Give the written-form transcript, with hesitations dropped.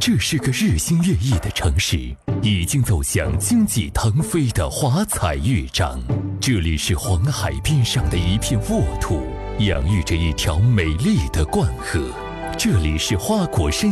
这是个日新月异的城市，已经走向经济腾飞的华彩乐章。这里是黄海边上的一片沃土，养育着一条美丽的灌河。这里是花果山